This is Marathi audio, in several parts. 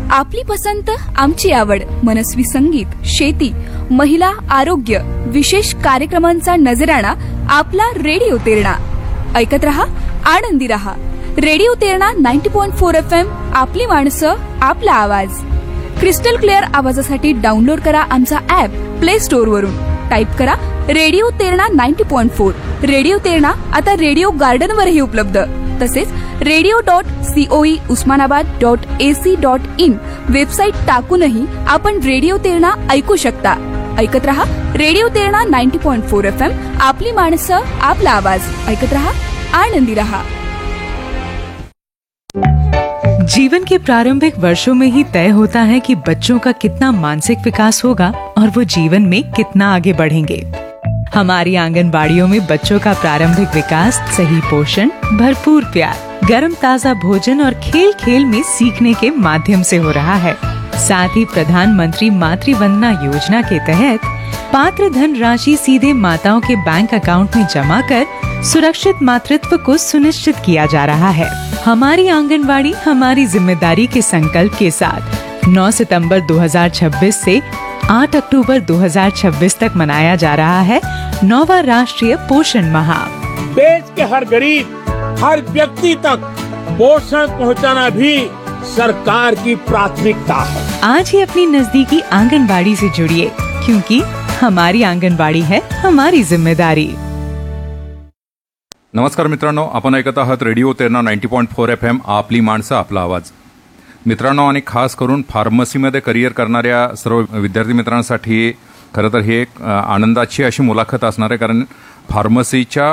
आपली पसंत आमची आवड, मनस्वी संगीत, शेती, महिला, आरोग्य, विशेष कार्यक्रमांचा नजराणा आपला रेडिओ तेरणा. ऐकत रहा, आनंदी रहा. Radio Terna 90.4 FM. आपली माणसं, आपला आवाज. क्रिस्टल क्लिअर आवाजासाठी डाउनलोड करा आमचा ऍप प्ले स्टोअर वरून. टाईप करा रेडिओ तेरणा 90.4. रेडिओ तेरणा आता रेडिओ गार्डन वरही उपलब्ध. तसेच radio.coe.usmanabad.ac.in वेबसाईट टाकूनही आपण रेडिओ तेरणा ऐकू शकता. ऐकत रहा रेडिओ तेरणा 90.4 FM. आपली माणसं, आपला आवाज. ऐकत रहा, आनंदी रहा. जीवन के प्रारंभिक वर्षों में ही तय होता है कि बच्चों का कितना मानसिक विकास होगा और वो जीवन में कितना आगे बढ़ेंगे. हमारी आंगनबाड़ियों में बच्चों का प्रारंभिक विकास सही पोषण, भरपूर प्यार, गर्म ताजा भोजन और खेल खेल में सीखने के माध्यम से हो रहा है. साथ ही प्रधानमंत्री मातृ वंदना योजना के तहत पात्र धन राशि सीधे माताओं के बैंक अकाउंट में जमा कर सुरक्षित मातृत्व को सुनिश्चित किया जा रहा है. हमारी आंगनबाड़ी हमारी जिम्मेदारी के संकल्प के साथ 9 सितंबर 2026 से 8 अक्टूबर 2026 तक मनाया जा रहा है 9वां राष्ट्रीय पोषण माह. देश के हर गरीब, हर व्यक्ति तक पोषण पहुंचाना भी सरकार की प्राथमिकता है. आज ही अपनी नजदीकी आंगनबाड़ी से जुड़िए, क्योंकि हमारी आंगनबाड़ी है हमारी जिम्मेदारी. नमस्कार मित्रांनो, आपण ऐकत आहात रेडिओ तेरणा 90.4 FM. आपली माणसं, आपला आवाज. मित्रांनो, आणि खास करून फार्मसीमध्ये करिअर करणाऱ्या सर्व विद्यार्थी मित्रांसाठी खरं तर ही एक आनंदाची अशी मुलाखत असणार आहे, कारण फार्मसीच्या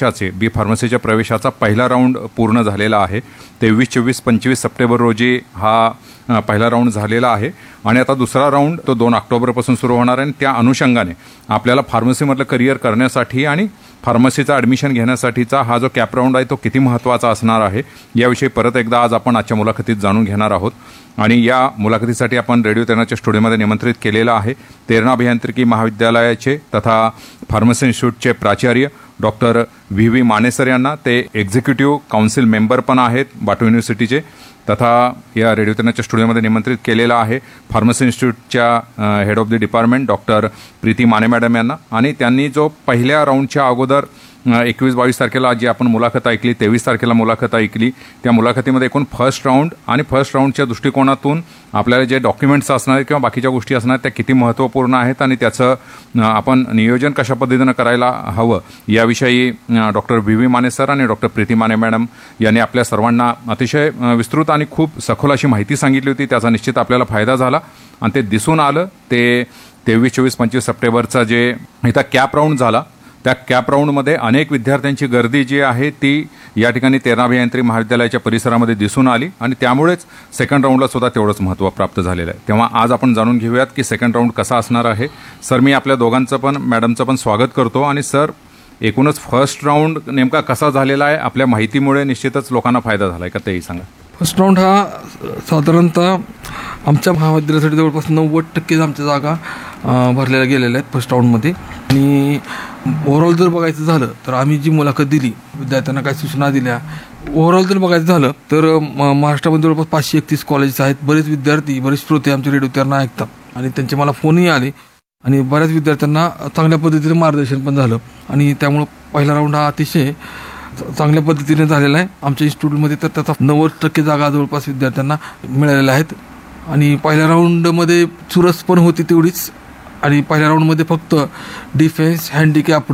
प्रवेशाचा पहिला राऊंड पूर्ण झालेला आहे. 23, 24, 25 सप्टेंबर रोजी हा पहिला राऊंड झालेला आहे आणि आता दुसरा राऊंड तो 2 ऑक्टोबरपासून सुरू होणार आहे. आणि त्या अनुषंगाने आपल्याला फार्मसीमधलं करिअर करण्यासाठी आणि फार्मसीचा ॲडमिशन घेण्यासाठीचा हा जो कॅप राऊंड आहे तो किती महत्त्वाचा असणार आहे याविषयी परत एकदा आज आपण आजच्या मुलाखतीत जाणून घेणार आहोत. आणि या मुलाखतीसाठी आपण रेडिओ तेरणाच्या स्टुडिओमध्ये निमंत्रित केलेलं आहे तेरणा अभियांत्रिकी महाविद्यालयाचे तथा फार्मसी इन्स्टिट्यूटचे प्राचार्य डॉक्टर व्ही मानेसर यांना. ते एक्झिक्युटिव्ह काउन्सिल मेंबर पण आहेत बाटू युनिव्हर्सिटीचे. तथा या रेडिओ तेरणाच्या स्टुडिओमध्ये निमंत्रित केलेला आहे pharmacy इन्स्टिट्यूटच्या head of the department doctor Preeti Mane madam यांना. आणि त्यांनी जो पहिल्या राऊंडच्या अगोदर 21-22 तारखेला जी आपण मुलाखत ऐकली, 23 तारखेला मुलाखत ऐकली, त्या मुलाखतीमध्ये एकूण फर्स्ट राऊंड आणि फर्स्ट राऊंडच्या दृष्टिकोनातून आपल्याला जे डॉक्युमेंट्स असणार आहेत किंवा बाकीच्या गोष्टी असणार आहेत त्या किती महत्त्वपूर्ण आहेत आणि त्याचं आपण नियोजन कशा पद्धतीनं करायला हवं याविषयी डॉक्टर व्ही माने सर आणि डॉक्टर प्रीती माने मॅडम यांनी आपल्या सर्वांना अतिशय विस्तृत आणि खूप सखोल अशी माहिती सांगितली होती. त्याचा निश्चित आपल्याला फायदा झाला आणि ते दिसून आलं. ते 23, 24, 25 सप्टेंबरचा जे इथं कॅप राऊंड झाला त्या कॅप राऊंडमध्ये अनेक विद्यार्थ्यांची गर्दी जी आहे ती या ठिकाणी तेरणा अभियांत्रिकी महाविद्यालयाच्या परिसरामध्ये दिसून आली आणि त्यामुळेच सेकंड राऊंडला सुद्धा तेवढंच महत्त्व प्राप्त झालेलं आहे. तेव्हा आज आपण जाणून घेऊयात की सेकंड राऊंड कसा असणार आहे. सर, मी आपल्या दोघांचं पण मॅडमचं पण स्वागत करतो. आणि सर, एकूणच फर्स्ट राऊंड नेमका कसा झालेला आहे, आपल्या माहितीमुळे निश्चितच लोकांना फायदा झाला आहे का तेही सांगा. फर्स्ट राऊंड हा साधारणतः आमच्या महाविद्यालयासाठी जवळपास 90% आमच्या जागा भरलेल्या गेलेल्या आहेत फर्स्ट राऊंडमध्ये. आणि ओव्हरऑल जर बघायचं झालं तर आम्ही जी मुलाखत दिली, विद्यार्थ्यांना काही सूचना दिल्या, ओव्हरऑल जर बघायचं झालं तर महाराष्ट्रामध्ये जवळपास 531 कॉलेजेस आहेत. बरेच विद्यार्थी, बरेच श्रोते आमच्या रेडिओ तेरणा ऐकतात आणि त्यांचे मला फोनही आले आणि बऱ्याच विद्यार्थ्यांना चांगल्या पद्धतीने मार्गदर्शन पण झालं. आणि त्यामुळं पहिला राऊंड हा अतिशय चांगल्या पद्धतीने झालेला आहे. आमच्या इन्स्टिट्यूटमध्ये तर त्याचा 90% जागा जवळपास विद्यार्थ्यांना मिळालेल्या आहेत. आणि पहिल्या राऊंडमध्ये चुरस पण होती तेवढीच. आणि पहिल्या राऊंडमध्ये फक्त डिफेन्स, हँडिकॅप्ड,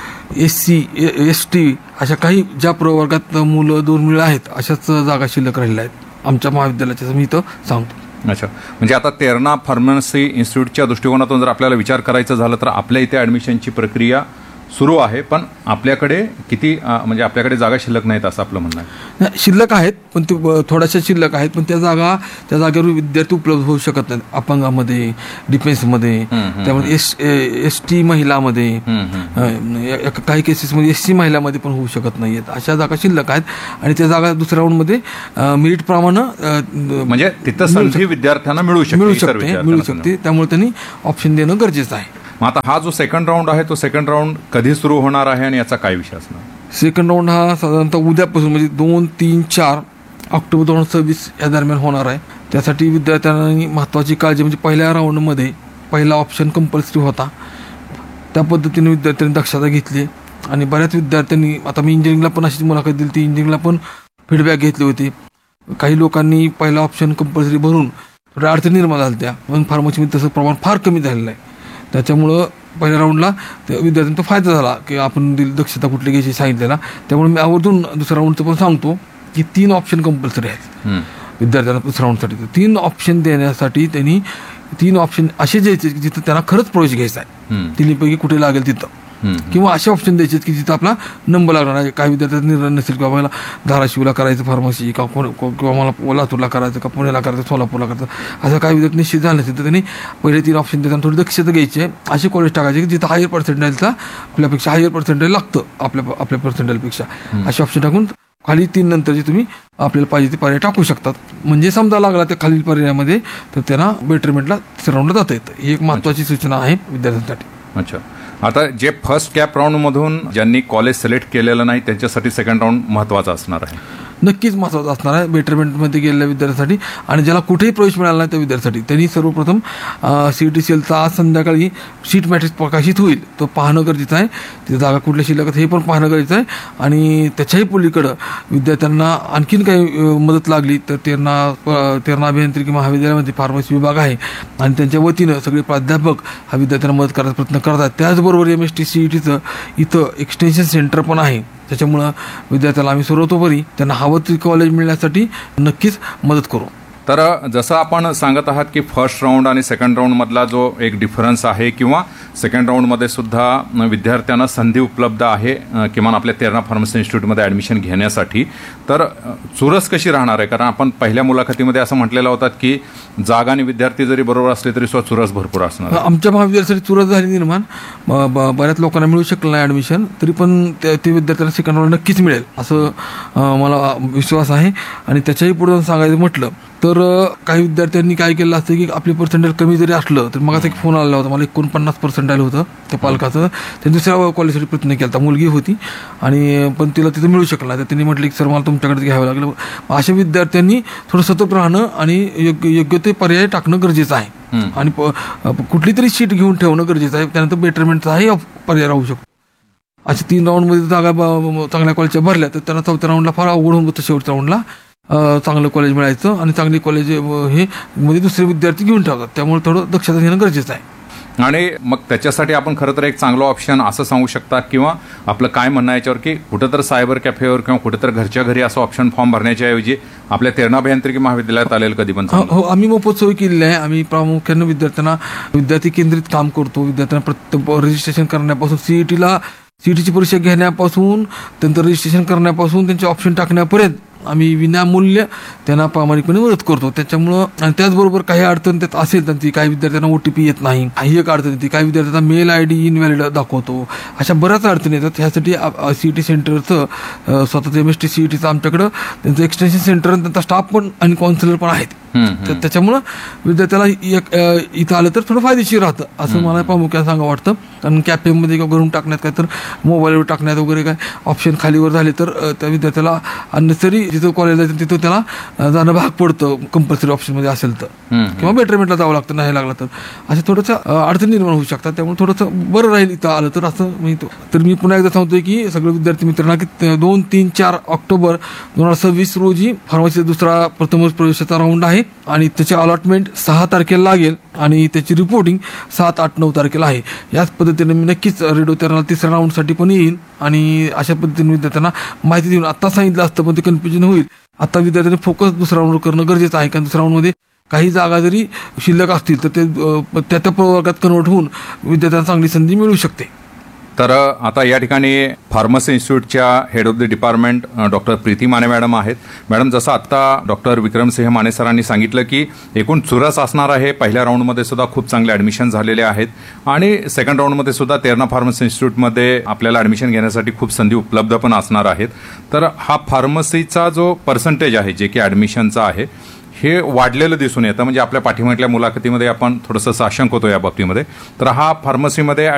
SC, ST अशा काही ज्या प्रवर्गात मुलं दुर्मिळ आहेत अशाच जागा शिल्लक राहिल्या आहेत आमच्या महाविद्यालयाच्या, मी इथं सांगतो. अच्छा, म्हणजे आता तेरणा फार्मसी इन्स्टिट्यूटच्या दृष्टिकोनातून जर आपल्याला विचार करायचा झाला तर आपल्या इथे ॲडमिशनची प्रक्रिया सुरू आहे, पण आपल्याकडे किती म्हणजे आपल्याकडे जागा शिल्लक नाहीत असं आपलं म्हणणं आहे. शिल्लक आहेत पण ते थोड्याशा शिल्लक आहेत, पण त्या जागेवर विद्यार्थी उपलब्ध होऊ शकत नाहीत. अपंगामध्ये, डिफेन्समध्ये, त्यामुळे ST महिलामध्ये, काही केसेसमध्ये SC महिलामध्ये पण होऊ शकत नाहीत. अशा जागा शिल्लक आहेत आणि त्या जागा दुसऱ्या राऊंडमध्ये मेरिट प्रमाणे म्हणजे तिथं संधी विद्यार्थ्यांना मिळू शकते. त्यामुळे त्यांनी ऑप्शन देणं गरजेचं आहे. आता हा जो सेकंड राऊंड आहे तो सेकंड राऊंड कधी सुरू होणार आहे आणि याचा काय विषय असणार? सेकंड राऊंड हा साधारणतः उद्यापासून म्हणजे 2, 3, 4 ऑक्टोबर 2026 या दरम्यान होणार आहे. त्यासाठी विद्यार्थ्यांनी महत्त्वाची काळजी म्हणजे पहिल्या राऊंडमध्ये पहिला ऑप्शन कंपल्सरी होता. त्या पद्धतीने विद्यार्थ्यांनी दक्षता घेतली आणि बऱ्याच विद्यार्थ्यांनी, आता मी इंजिनिअरिंगला पण अशीच मुलाखत दिली ती, इंजिनिअरिंगला पण फीडबॅक घेतली होती. काही लोकांनी पहिला ऑप्शन कंपल्सरी भरून थोड्या अडचणी निर्माण झाल्या त्या, पण फार्मसीमध्ये तसं प्रमाण फार कमी झालेलं आहे. त्याच्यामुळं पहिल्या राऊंडला विद्यार्थ्यांचा फायदा झाला की आपण दक्षता कुठली घ्यायची सांगितलेला. त्यामुळे मी आवर्जून दुसऱ्या राऊंडचं पण सांगतो की 3 ऑप्शन कंपल्सरी आहेत विद्यार्थ्यांना दुसऱ्या राऊंडसाठी. 3 ऑप्शन देण्यासाठी त्यांनी 3 ऑप्शन असे द्यायचे की जिथं त्यांना खरंच प्रवेश घ्यायचा आहे, तिन्हीपैकी कुठे लागेल तिथं, किंवा असे ऑप्शन द्यायचे की जिथं आपला नंबर लागणार आहे. काही विद्यार्थ्यांचा निर्णय नसेल किंवा मला धाराशिवला करायचं फार्मसी, किंवा मला लातूरला करायचं, का पुण्याला करायचं, सोलापूरला करायचं, असं काही विद्यार्थी निश्चित झालं नसेल तर त्यांनी पहिले 3 ऑप्शन देताना थोडी दक्षता घ्यायची आहे. असे कॉलेज टाकायचे की जिथं हायर पर्सेंटाईलचा आपल्यापेक्षा हायर पर्सेंटाईल लागतं आपल्या पर्सेंटाईलपेक्षा, असे ऑप्शन टाकून खाली 3 नंतरचे तुम्ही आपल्याला पाहिजे ते पर्याय टाकू शकतात. म्हणजे समजा लागला त्या खालील पर्यायामध्ये तर त्यांना बेटरमेंटला तिसऱ्या राऊंडला जाता येतं. ही एक महत्त्वाची सूचना आहे विद्यार्थ्यांसाठी. अच्छा, आता जे फर्स्ट कॅप राऊंडमधून ज्यांनी कॉलेज सिलेक्ट केलेलं नाही त्यांच्यासाठी सेकंड राऊंड महत्त्वाचा असणार आहे. नक्कीच महत्त्वाचं असणार आहे बेटरमेंटमध्ये गेलेल्या विद्यार्थ्यांसाठी. आणि ज्याला कुठेही प्रवेश मिळाला नाही त्या विद्यार्थ्यांसाठी त्यांनी सर्वप्रथम CET-CL आज संध्याकाळी सीट मॅट्रिक्स प्रकाशित होईल, तो पाहणं गरजेचं आहे. तिथे जागा कुठल्या शिल्लक हे पण पाहणं गरजेचं आहे. आणि त्याच्याही पलीकडं विद्यार्थ्यांना आणखीन काही मदत लागली तर तेरणा अभियांत्रिकी महाविद्यालयामध्ये फार्मसी विभाग आहे आणि त्यांच्या वतीनं सगळे प्राध्यापक हा विद्यार्थ्यांना मदत करायचा प्रयत्न करतात. त्याचबरोबर MST CETचं इथं एक्सटेन्शन सेंटर पण आहे. त्याच्यामुळं विद्यार्थ्याला आम्ही सर्वतोपरी त्यांना हवं ते कॉलेज मिळण्यासाठी नक्कीच मदत करू. तर जसं आपण सांगत आहात की फर्स्ट राऊंड आणि सेकंड राऊंडमधला जो एक डिफरन्स आहे, किंवा सेकंड राऊंडमध्ये सुद्धा विद्यार्थ्यांना संधी उपलब्ध आहे किमान आपल्या तेरणा फार्मसी इन्स्टिट्यूटमध्ये ॲडमिशन घेण्यासाठी, तर चुरस कशी राहणार आहे? कारण आपण पहिल्या मुलाखतीमध्ये असं म्हटलेलं होतं की जागा आणि विद्यार्थी जरी बरोबर असले तरी सुद्धा चुरस भरपूर असणार. आमच्या महाविद्यालयासाठी चुरस झाली निर्माण, बऱ्याच लोकांना मिळू शकलं नाही ॲडमिशन, तरी पण ते विद्यार्थ्यांना सेकंड राऊंड नक्कीच मिळेल असं मला विश्वास आहे. आणि त्याच्याही पुढे सांगायचं म्हटलं तर काही विद्यार्थ्यांनी काय केलं असतं की आपले पर्सेंटेज कमी जरी असलं तर मग एक फोन आलेला होता मला, 49% होतं त्या पालकाचं. ते दुसऱ्या कॉलेजसाठी प्रयत्न केला होता, मुलगी होती आणि पण तिला तिथं मिळू शकला नाही. तर त्यांनी म्हटलं की सर मला तुमच्याकडे घ्यावं लागलं. अशा विद्यार्थ्यांनी थोडं सतर्क राहणं आणि योग्य ते पर्याय टाकणं गरजेचं आहे आणि कुठली तरी सीट घेऊन ठेवणं गरजेचं आहे. त्यानंतर बेटरमेंटचाही पर्याय राहू शकतो. अशा 3 राऊंडमध्ये जागा चांगल्या कॉलेजच्या भरल्या तर त्यांना 4थ्या राऊंडला फार अवघड होऊन होतं. शेवटच्या राऊंडला चांगलं कॉलेज मिळायचं आणि चांगली कॉलेज हे मध्ये दुसरे विद्यार्थी घेऊन ठेवतात. त्यामुळे थोडं दक्षता घेणं गरजेचं आहे. आणि मग त्याच्यासाठी आपण खरं तर एक चांगलं ऑप्शन असं सांगू शकता, किंवा आपलं काय म्हणणं याच्यावर की कुठं तर सायबर कॅफेवर किंवा कुठं तर घरच्या घरी असं ऑप्शन फॉर्म भरण्याच्या ऐवजी आपल्या तेरणा अभियांत्रिकी महाविद्यालयात आलेलं कधी पण? हो, आम्ही मोफत सोय केलेली आहे. आम्ही प्रामुख्यानं विद्यार्थी केंद्रित काम करतो. विद्यार्थ्यांना प्रत्येक रजिस्ट्रेशन करण्यापासून सीईटीची परीक्षा घेण्यापासून त्यांचं रजिस्ट्रेशन करण्यापासून त्यांचे ऑप्शन टाकण्यापर्यंत आम्ही विनामूल्य त्यांना प्रामाणिकपणे मदत करतो. त्याच्यामुळं आणि त्याचबरोबर काही अडचण त्यात असेल त्यांची, काही विद्यार्थ्यांना OTP येत नाही, ही एक अडचण येते, काही विद्यार्थ्यांना मेल ID इनव्हॅलिड दाखवतो, अशा बऱ्याच अडचणी येतात. ह्यासाठी CET सेंटरचं स्वतःचं MST CETचं आमच्याकडं त्यांचं एक्सटेन्शन सेंटर आणि त्यांचा स्टाफ पण आणि काउन्सिलर पण आहेत. तर त्याच्यामुळं विद्यार्थ्याला इथं आलं तर थोडं फायदेशीर राहतं असं मला प्रामुख्याने सांगा वाटतं. कारण कॅफेमध्ये किंवा घरून टाकण्यात काय तर मोबाईलवर टाकण्यात वगैरे काय ऑप्शन खालीवर झाले तर त्या विद्यार्थ्याला अननेसरी जिथं कॉलेजला तिथं त्याला जाणं भाग पडतं कंपल्सरी ऑप्शनमध्ये असेल तर, किंवा बेटरमेंटला जावं लागतं नाही लागलं तर. अशा थोडंसं अडचणी निर्माण होऊ शकतात. त्यामुळे थोडंसं बरं राहील इथं आलं तर असं म्हणतो. तर मी पुन्हा एकदा सांगतोय की सगळे विद्यार्थी मित्रांना की 2, 3, 4 ऑक्टोबर 2026 रोजी फार्मसीचा दुसरा प्रथमच प्रवेशाचा राऊंड आहे आणि त्याची अलॉटमेंट 6 तारखेला लागेल आणि त्याची रिपोर्टिंग 7, 8, 9 तारखेला आहे. याच पद्धतीने मी नक्कीच रेडिओ तेरणा तिसऱ्या राऊंडसाठी पण येईन आणि अशा पद्धतीने विद्यार्थ्यांना माहिती देऊन, आता सांगितलं असतं पण ते कन्फ्युजन होईल. आता विद्यार्थ्यांनी फोकस दुसऱ्या राऊंडवर करणं गरजेचं आहे. कारण दुसऱ्या राऊंडमध्ये काही जागा जरी शिल्लक असतील तर ते त्या प्रवर्गात कन्वर्ट होऊन विद्यार्थ्यांना चांगली संधी मिळू शकते. तर आता या ठिकाणी pharmacy इन्स्टिट्यूटच्या head of the department doctor Preeti Mane madam आहेत. मॅडम, जसं आत्ता डॉक्टर विक्रमसिंह माने सरांनी सांगितलं की एकूण चुरस असणार आहे. पहिल्या राऊंडमध्ये सुद्धा खूप चांगले ॲडमिशन झालेले आहेत आणि सेकंड राऊंडमध्ये सुद्धा तेरणा फार्मसी इन्स्टिट्यूटमध्ये आपल्याला ॲडमिशन घेण्यासाठी खूप संधी उपलब्ध पण असणार आहेत. तर हा फार्मसीचा जो पर्सेंटेज आहे जे की ॲडमिशनचा आहे हे वाढलेलं दिसून येतं. म्हणजे आपल्या पाठीमागल्या मुलाखतीमध्ये आपण थोडंसं साशंक होतो या बाबतीमध्ये. तर हा फार्मसीमध्ये